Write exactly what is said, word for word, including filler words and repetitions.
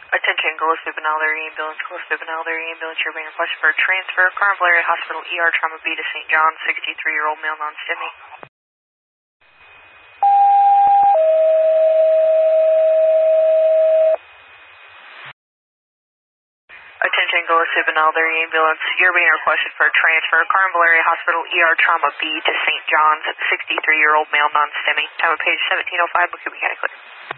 Attention, Gillespie Benalder Ambulance, Gillespie Benalder Ambulance, you're being requested for a transfer. Carmel Area Hospital, E R Trauma B to Saint John, sixty-three-year-old male non-STEMI. Attention, Gillespie Benalder Ambulance, you're being requested for a transfer. Carmel Area Hospital, E R Trauma B to Saint John's, sixty-three-year-old male non-STEMI. Time of page seventeen oh five, Booking Mechanically.